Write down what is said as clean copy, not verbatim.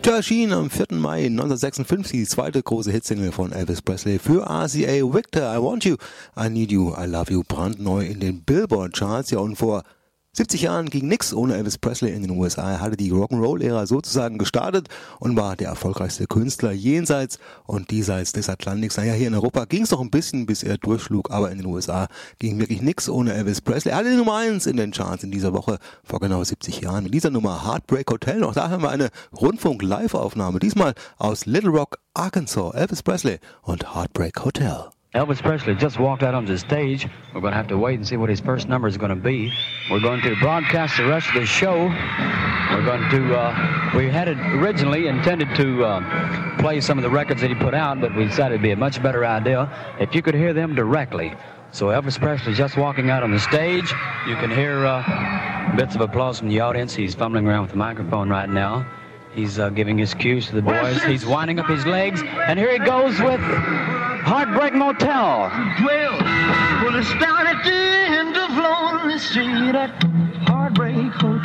Da erschien am 4. Mai 1956 die zweite große Hitsingle von Elvis Presley für RCA Victor, I Want You, I Need You, I Love You, brandneu in den Billboard-Charts. Ja, und vor 70 Jahren ging nix ohne Elvis Presley in den USA. Er hatte die Rock'n'Roll-Ära sozusagen gestartet und war der erfolgreichste Künstler jenseits und diesseits des Atlantiks. Naja, hier in Europa ging es noch ein bisschen, bis er durchschlug, aber in den USA ging wirklich nix ohne Elvis Presley. Er hatte die Nummer 1 in den Charts in dieser Woche vor genau 70 Jahren. Mit dieser Nummer Heartbreak Hotel. Auch da haben wir eine Rundfunk-Live-Aufnahme. Diesmal aus Little Rock, Arkansas. Elvis Presley und Heartbreak Hotel. Elvis Presley just walked out onto the stage. We're going to have to wait and see what his first number is going to be. We're going to broadcast the rest of the show. We're going to, we had it originally intended to play some of the records that he put out, but we decided it'd be a much better idea if you could hear them directly. So Elvis Presley just walking out on the stage. You can hear bits of applause from the audience. He's fumbling around with the microphone right now. He's giving his cues to the boys. He's winding up his legs. And here he goes with Heartbreak Motel. Well, it's down at the end of Lonely Street at Heartbreak Hotel.